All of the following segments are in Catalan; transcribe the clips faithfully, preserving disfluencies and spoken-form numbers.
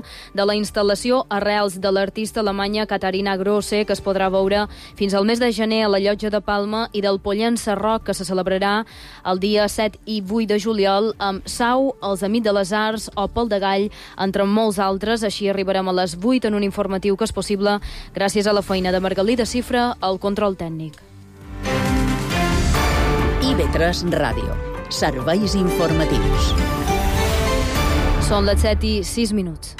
nom de la instal·lació Arrels de l'artista alemanya Katharina Grosse, que es podrà veure fins al mes de gener a la Llotja de Palma, i del Pollença Rock, que se celebrarà el dia set i vuit de juliol amb Sau, Els Amics de les Arts o Pol de Gall, entre molts altres. Així arribarem a les vuit en un informatiu que és possible gràcies a la feina de Margalida Cifra al control tècnic. I V tres Ràdio. Serveis informatius. Són les set i sis minuts.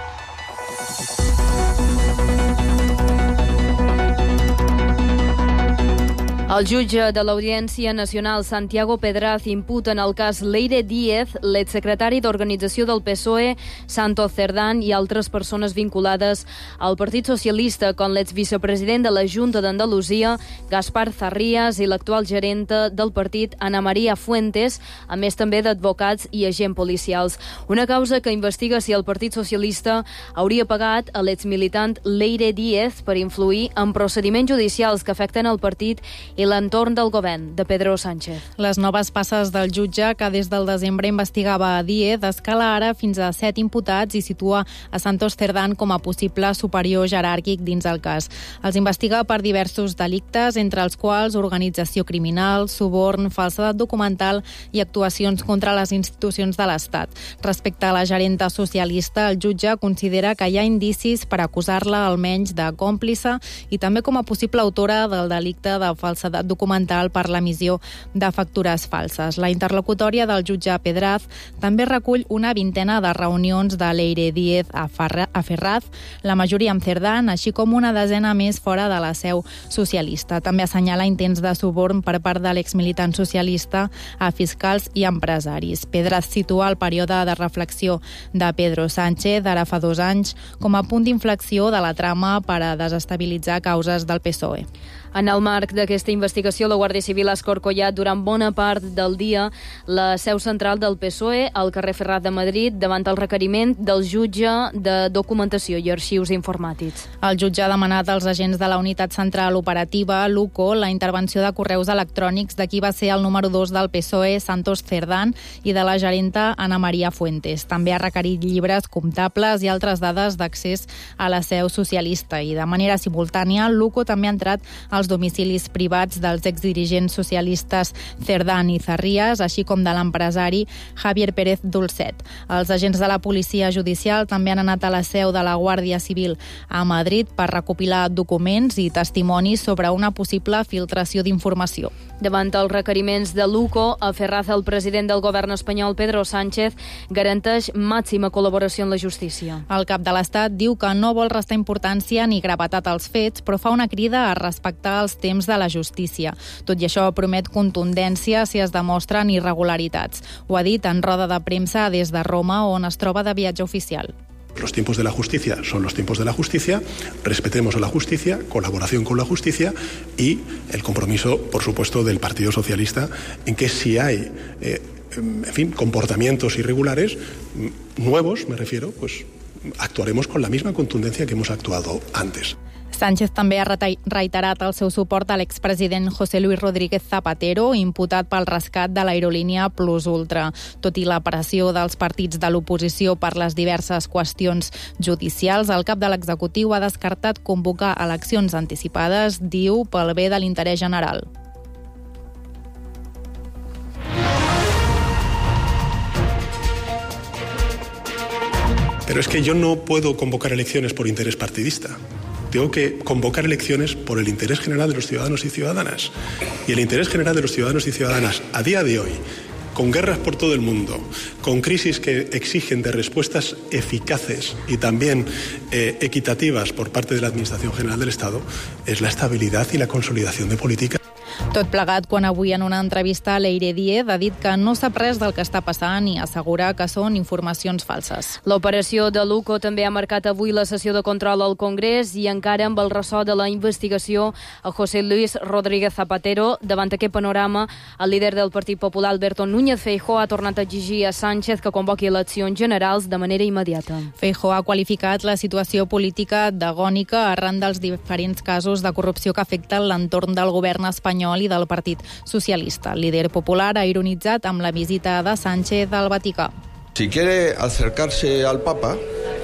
El jutge de l'Audiència Nacional, Santiago Pedraz, imputa en el cas Leire Díez, l'exsecretari d'Organització del P S O E, Santos Cerdán, i altres persones vinculades al Partit Socialista, com l'exvicepresident de la Junta d'Andalusia, Gaspar Zarrías, i l'actual gerenta del partit, Ana María Fuentes, a més també d'advocats i agents policials. Una causa que investiga si el Partit Socialista hauria pagat a l'exmilitant Leire Díez per influir en procediments judicials que afecten el partit i l'entorn del govern de Pedro Sánchez. Les noves passes del jutge, que des del desembre investigava a Díez, escala ara fins a set imputats i situa a Santos Cerdán com a possible superior jeràrquic dins el cas. Els investiga per diversos delictes, entre els quals organització criminal, suborn, falsedat documental i actuacions contra les institucions de l'Estat. Respecte a la gerenta socialista, el jutge considera que hi ha indicis per acusar-la almenys de còmplice i també com a possible autora del delicte de falsedat documental per l'emissió de factures falses. La interlocutòria del jutge Pedraz també recull una vintena de reunions de Leire Díez a Ferraz, la majoria amb Cerdán, així com una desena més fora de la seu socialista. També assenyala intents de suborn per part de l'exmilitant socialista a fiscals i empresaris. Pedraz situa el període de reflexió de Pedro Sánchez, ara fa dos anys, com a punt d'inflexió de la trama per a desestabilitzar causes del P S O E. En el marc d'aquesta investigació, la Guàrdia Civil ha escorcollat durant bona part del dia la seu central del P S O E al carrer Ferraz de Madrid davant el requeriment del jutge de documentació i arxius informàtics. El jutge ha demanat als agents de la Unitat Central Operativa, l'U C O, la intervenció de correus electrònics de qui va ser el número dos del P S O E, Santos Cerdán, i de la gerenta Ana María Fuentes. També ha requerit llibres comptables i altres dades d'accés a la seu socialista. I de manera simultània, l'U C O també ha entrat als domicilis privats dels exdirigents socialistes Cerdán i Zarrías, així com de l'empresari Javier Pérez Dulcet. Els agents de la policia judicial també han anat a la seu de la Guàrdia Civil a Madrid per recopilar documents i testimonis sobre una possible filtració d'informació. Davant els requeriments de l'U C O, a Ferraz, el president del govern espanyol, Pedro Sánchez, garanteix màxima col·laboració en la justícia. El cap de l'Estat diu que no vol restar importància ni gravetat als fets, però fa una crida a respectar els temps de la justícia. Tot i això, promet contundència si es demostren irregularitats. Ho ha dit en roda de premsa des de Roma, on es troba de viatge oficial. Los tiempos de la justicia son los tiempos de la justicia, respetemos a la justicia, colaboración con la justicia y el compromiso, por supuesto, del Partido Socialista en que si hay, eh, en fin, comportamientos irregulares, nuevos, me refiero, pues actuaremos con la misma contundencia que hemos actuado antes. Sánchez també ha reiterat el seu suport a l'expresident José Luis Rodríguez Zapatero, imputat pel rescat de l'aerolínia Plus Ultra. Tot i la pressió dels partits de l'oposició per les diverses qüestions judicials, el cap de l'executiu ha descartat convocar eleccions anticipades, diu, pel bé de l'interès general. Pero es que yo no puedo convocar elecciones por interés partidista. Tengo que convocar elecciones por el interés general de los ciudadanos y ciudadanas. Y el interés general de los ciudadanos y ciudadanas a día de hoy, con guerras por todo el mundo, con crisis que exigen de respuestas eficaces y también eh, equitativas por parte de la Administración General del Estado, es la estabilidad y la consolidación de políticas. Tot plegat quan avui en una entrevista Leire Díez ha dit que no sap res del que està passant i assegura que són informacions falses. L'operació de l'U C O també ha marcat avui la sessió de control al Congrés i encara amb el ressò de la investigació a José Luis Rodríguez Zapatero. Davant aquest panorama, el líder del Partit Popular, Alberto Núñez Feijóo, ha tornat a exigir a Sánchez que convoqui eleccions generals de manera immediata. Feijóo ha qualificat la situació política d'agònica arran dels diferents casos de corrupció que afecten l'entorn del govern espanyol i del Partit Socialista. El líder popular ha ironitzat amb la visita de Sánchez al Vaticà. Si quiere acercarse al Papa,